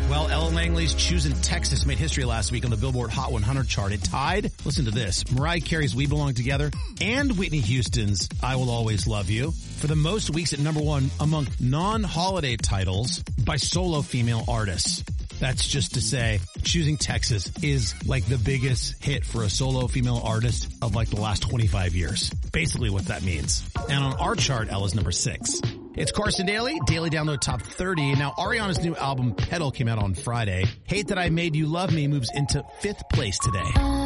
Well, Ella Langley's Choosing Texas made history last week on the Billboard Hot 100 chart. It tied, listen to this, Mariah Carey's We Belong Together and Whitney Houston's I Will Always Love You for the most weeks at number one among non-holiday titles by solo female artists. That's just to say, Choosing Texas is like the biggest hit for a solo female artist of like the last 25 years. Basically what that means. And on our chart, Ella's number 6. It's Carson Daly, Daily Download Top 30. Now, Ariana's new album, Pedal, came out on Friday. Hate That I Made You Love Me moves into 5th place today.